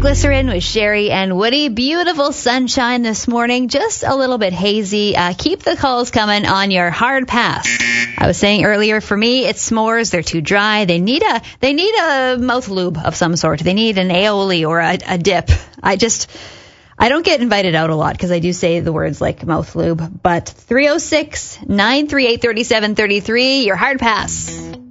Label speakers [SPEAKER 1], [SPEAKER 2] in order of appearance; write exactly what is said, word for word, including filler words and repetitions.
[SPEAKER 1] Glycerin with Sherry and Woody. Beautiful sunshine this morning, just a little bit hazy. Uh, keep the calls coming on your hard pass. I was saying earlier, for me, it's s'mores. They're too dry. They need a they need a mouth lube of some sort. They need an aioli or a, a dip. I just I don't get invited out a lot because I do say the words like mouth lube. But three oh six, nine three eight, three seven three three, your hard pass.